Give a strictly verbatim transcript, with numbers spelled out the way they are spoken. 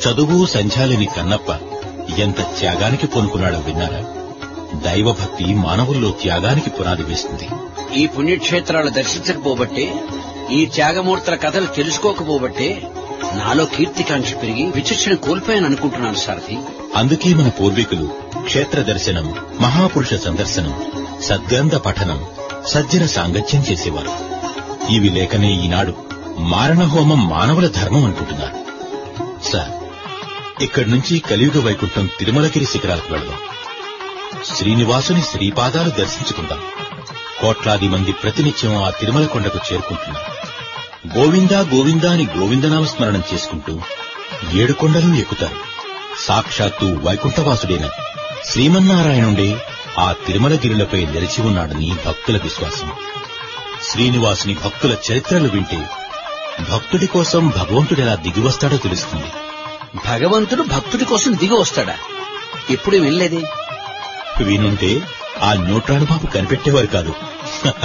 చదువు సంధ్యాలేని కన్నప్ప ఎంత త్యాగానికి పూనుకున్నాడో విన్నారా? దైవభక్తి మానవుల్లో త్యాగానికి పునాది వేస్తుంది. ఈ పుణ్యక్షేత్రాలు దర్శించకపోబట్టే, ఈ త్యాగమూర్తుల కథలు తెలుసుకోకపోబట్టే నాలో కీర్తికాంక్ష పెరిగి విచక్షణ కోల్పోయాను అనుకుంటున్నాను సారథి. అందుకే మన పూర్వీకులు క్షేత్ర దర్శనం, మహాపురుష సందర్శనం, సద్గ్రంథ పఠనం, సజ్జన సాంగత్యం చేసేవారు. ఇవి లేకనే ఈనాడు మారణహోమం మానవుల ధర్మం అనుకుంటున్నారు. సార్, ఇక్కడి నుంచి కలియుగ వైకుంఠం తిరుమలగిరి శిఖరాలకు వెళదాం. శ్రీనివాసుని శ్రీపాదాలు దర్శించుకుందాం. కోట్లాది మంది ప్రతినిత్యం ఆ తిరుమల కొండకు చేరుకుంటున్నారు. గోవిందా గోవిందా అని గోవిందనామ స్మరణం చేసుకుంటూ ఏడు కొండలు ఎక్కుతారు. సాక్షాత్తు వైకుంఠవాసుడైన శ్రీమన్నారాయణుడే ఆ తిరుమలగిరిలపై నిలిచి ఉన్నాడని భక్తుల విశ్వాసం. శ్రీనివాసుని భక్తుల చరిత్రలు వింటే భక్తుడి కోసం భగవంతుడెలా దిగివస్తాడో తెలుస్తుంది. భగవంతుడు భక్తుడి కోసం దిగి వస్తాడా? ఎప్పుడు వినలేదే. వినుంటే ఆ న్యూట్రాన్ బాబు కనిపెట్టేవారు కాదు.